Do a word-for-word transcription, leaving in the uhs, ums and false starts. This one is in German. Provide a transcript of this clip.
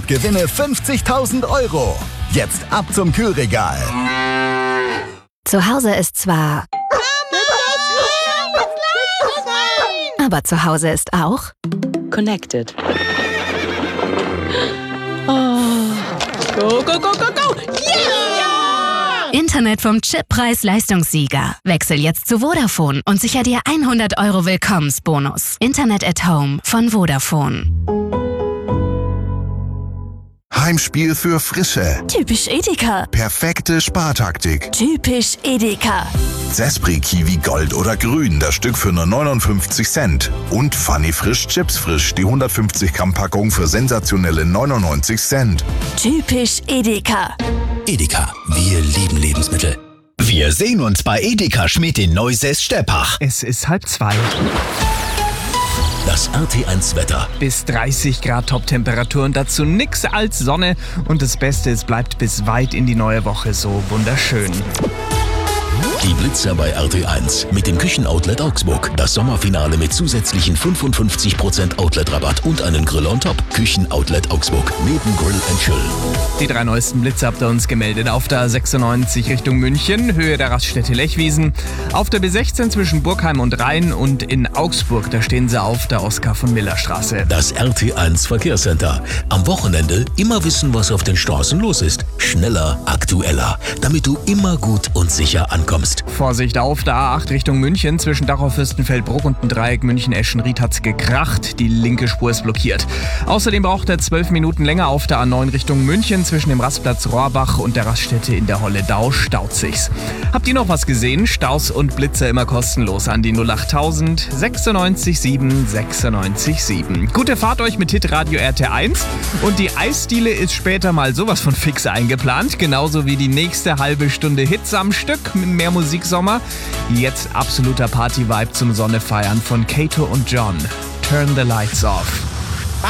und gewinne fünfzigtausend Euro. Jetzt ab zum Kühlregal. Zu Hause ist zwar... Aber zu Hause ist auch... Connected. Oh. Go, go, go, go, go! Yeah! Internet vom Chippreis-Leistungssieger. Wechsel jetzt zu Vodafone und sicher dir hundert Euro Willkommensbonus. Internet at Home von Vodafone. Heimspiel für Frische. Typisch Edeka. Perfekte Spartaktik. Typisch Edeka. Zespri Kiwi Gold oder Grün, das Stück für nur neunundfünfzig Cent. Und Funny Frisch Chips Frisch, die hundertfünfzig Gramm Packung für sensationelle neunundneunzig Cent. Typisch Edeka. Edeka, wir lieben Lebensmittel. Wir sehen uns bei Edeka Schmidt in Neusäß-Steppach. Es ist halb zwei. Das R T eins Wetter. Bis dreißig Grad Top-Temperatur und dazu nix als Sonne. Und das Beste, es bleibt bis weit in die neue Woche so wunderschön. Die Blitzer bei R T eins mit dem Küchenoutlet Augsburg. Das Sommerfinale mit zusätzlichen fünfundfünfzig Prozent Outlet-Rabatt und einen Grill on top. Küchenoutlet Augsburg. Neben Grill and Chill. Die drei neuesten Blitze habt ihr uns gemeldet. Auf der A sechsundneunzig Richtung München, Höhe der Raststätte Lechwiesen. Auf der B sechzehn zwischen Burgheim und Rhein und in Augsburg, da stehen sie auf der Oskar von Miller Straße. Das R T eins Verkehrscenter. Am Wochenende immer wissen, was auf den Straßen los ist. Schneller, aktueller. Damit du immer gut und sicher ankommst. Vorsicht, auf der A acht Richtung München. Zwischen Dachau-Fürstenfeldbruck und dem Dreieck München-Eschenried hat's gekracht. Die linke Spur ist blockiert. Außerdem braucht er zwölf Minuten länger auf der A neun Richtung München. Zwischen dem Rastplatz Rohrbach und der Raststätte in der Holledau staut sich's. Habt ihr noch was gesehen? Staus und Blitzer immer kostenlos an die null achttausend sechsundneunzig sieben sechsundneunzig sieben. Gute Fahrt euch mit Hitradio R T eins. Und die Eisdiele ist später mal sowas von fix eingeplant. Genauso wie die nächste halbe Stunde Hits am Stück mit mehr Musiksommer. Jetzt absoluter Party-Vibe zum Sonnefeiern von Kato und John. Turn the Lights Off.